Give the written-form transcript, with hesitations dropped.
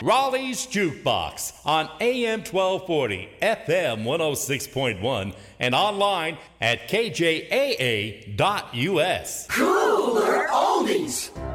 Raleigh's Jukebox on AM 1240, FM 106.1, and online at kjaa.us. Cooler oldies.